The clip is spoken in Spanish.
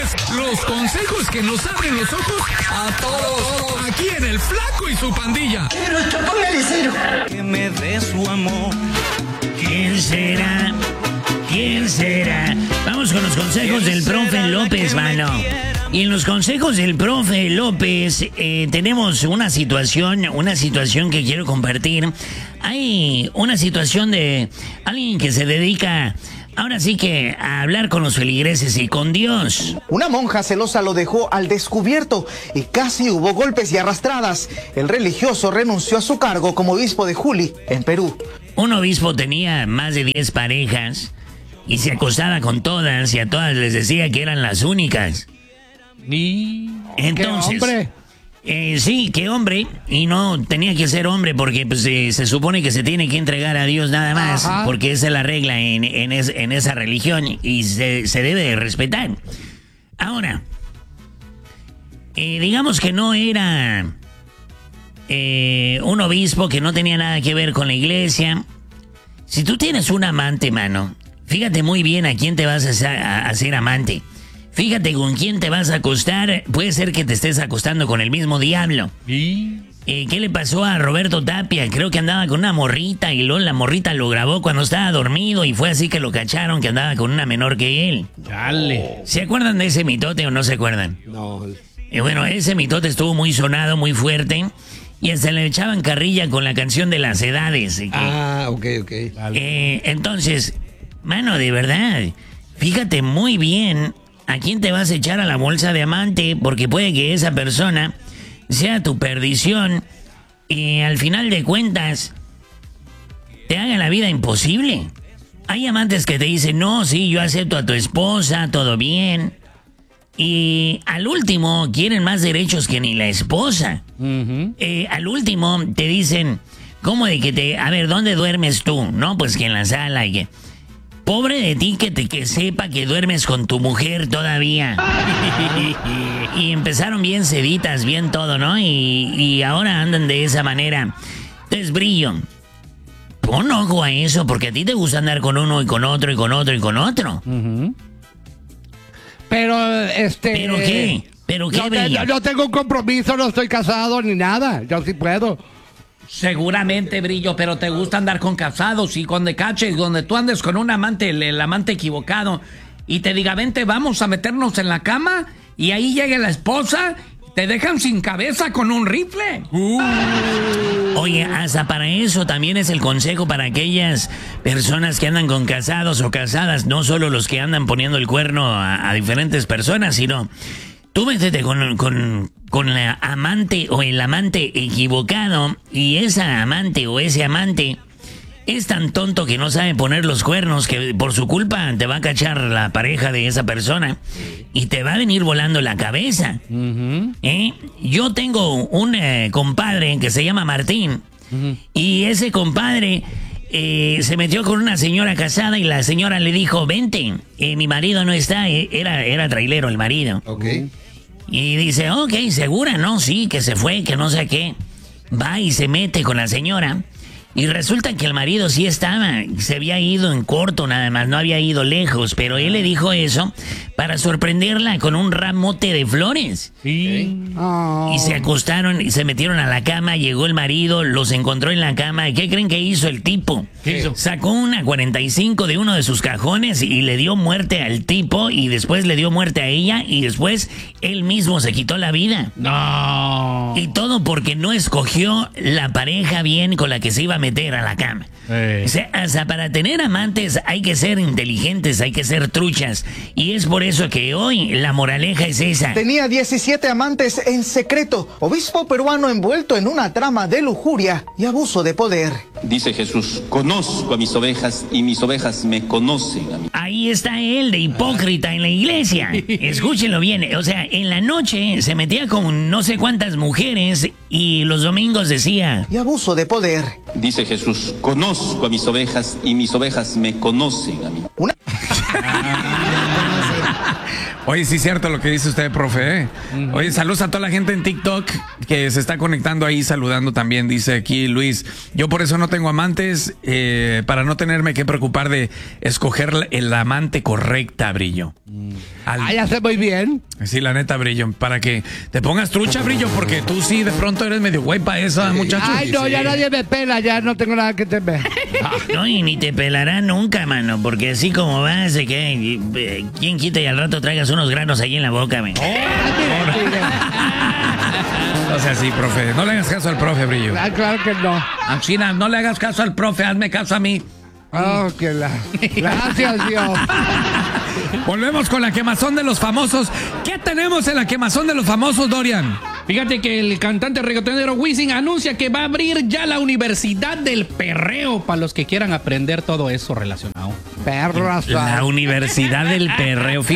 ustedes los consejos que nos abren los ojos a todos. Aquí en El Flaco y su pandilla. Pero póngale cero. Que me dé su amor. ¿Quién será? ¿Quién será? Vamos con los consejos del profe López, mano. Y en los consejos del profe López tenemos una situación que quiero compartir. Hay una situación de alguien que se dedica, ahora sí que, a hablar con los feligreses y con Dios. Una monja celosa lo dejó al descubierto y casi hubo golpes y arrastradas. El religioso renunció a su cargo como obispo de Juli, en Perú. Un obispo tenía más de 10 parejas y se acostaba con todas y a todas les decía que eran las únicas. Entonces, ¿qué hombre? Sí, qué hombre. Y no tenía que ser hombre porque pues, se supone que se tiene que entregar a Dios nada más. Ajá. Porque esa es la regla en esa religión y se debe de respetar. Ahora, digamos que no era un obispo, que no tenía nada que ver con la iglesia. Si tú tienes un amante, mano, fíjate muy bien a quién te vas a hacer amante. Fíjate con quién te vas a acostar. Puede ser que te estés acostando con el mismo diablo. ¿Y? ¿Qué le pasó a Roberto Tapia? Creo que andaba con una morrita y luego la morrita lo grabó cuando estaba dormido y fue así que lo cacharon que andaba con una menor que él. Dale. ¿Se acuerdan de ese mitote o no se acuerdan? No. Bueno, ese mitote estuvo muy sonado, muy fuerte y hasta le echaban carrilla con la canción de las edades. Ok. Entonces, mano, de verdad, fíjate muy bien a quién te vas a echar a la bolsa de amante, porque puede que esa persona sea tu perdición y al final de cuentas te haga la vida imposible. Hay amantes que te dicen, no, sí, yo acepto a tu esposa, todo bien. Y al último quieren más derechos que ni la esposa. Al último te dicen, ¿cómo de que a ver, ¿dónde duermes tú? No, pues que en la sala y que... Pobre de ti que sepa que duermes con tu mujer todavía. Y empezaron bien seditas, bien todo, ¿no? Y ahora andan de esa manera. Entonces, Brillo, pon ojo a eso, porque a ti te gusta andar con uno y con otro y con otro y con otro. Pero, ¿Pero qué? ¿Pero qué, Brillo? No tengo un compromiso, no estoy casado ni nada. Yo sí puedo. Seguramente, Brillo, pero te gusta andar con casados y cuando caches, donde tú andes con un amante, el amante equivocado, y te diga, vente, vamos a meternos en la cama, y ahí llegue la esposa, te dejan sin cabeza con un rifle. Oye, hasta para eso también es el consejo para aquellas personas que andan con casados o casadas, no solo los que andan poniendo el cuerno a diferentes personas, sino... Tú métete con la amante o el amante equivocado y esa amante o ese amante es tan tonto que no sabe poner los cuernos que por su culpa te va a cachar la pareja de esa persona y te va a venir volando la cabeza. Yo tengo un compadre que se llama Martín y ese compadre... se metió con una señora casada y la señora le dijo, vente, mi marido no está, era trailero el marido. Y dice, ok, ¿segura? No, sí, que se fue, que no sé qué. Va y se mete con la señora y resulta que el marido sí estaba, se había ido en corto nada más, no había ido lejos, pero él le dijo eso para sorprenderla con un ramote de flores. Y se acostaron y se metieron a la cama, llegó el marido, los encontró en la cama. ¿Y qué creen que hizo el tipo? ¿Qué hizo? Sacó una 45 de uno de sus cajones y le dio muerte al tipo y después le dio muerte a ella y después él mismo se quitó la vida. No. Y todo porque no escogió la pareja bien con la que se iba a meter a la cama. O sea, hasta para tener amantes hay que ser inteligentes, hay que ser truchas. Y es por eso que hoy la moraleja es esa. Tenía 17 amantes en secreto. Obispo peruano envuelto en una trama de lujuria y abuso de poder. Dice Jesús, conozco a mis ovejas y mis ovejas me conocen a mí. Ahí está él de hipócrita en la iglesia. Escúchenlo bien. O sea, en la noche se metía con no sé cuántas mujeres y los domingos decía... Y abuso de poder. Dice Jesús, conozco a mis ovejas y mis ovejas me conocen a mí. Oye, sí es cierto lo que dice usted, profe, ¿eh? Oye, saludos a toda la gente en TikTok que se está conectando ahí, saludando también, dice aquí Luis. Yo por eso no tengo amantes, para no tenerme que preocupar de escoger el amante correcta, Brillo. Ya sé muy bien. Sí, la neta, Brillo, para que te pongas trucha, Brillo, porque tú sí de pronto eres medio güey para esa, muchacho. Ay, no, ya nadie me pela, ya no tengo nada que temer. No, y ni te pelará nunca, mano, porque así como vas, que quién quita y al rato traigas unos granos ahí en la boca, man. No sea así, profe. No le hagas caso al profe, Brillo. Ah, claro que no. Anchina, no le hagas caso al profe, hazme caso a mí. Oh, gracias, Dios. Volvemos con la quemazón de los famosos. ¿Qué tenemos en la quemazón de los famosos, Dorian? Fíjate que el cantante reggaetonero Wisin anuncia que va a abrir ya la Universidad del Perreo para los que quieran aprender todo eso relacionado. Perras. La Universidad del Perreo.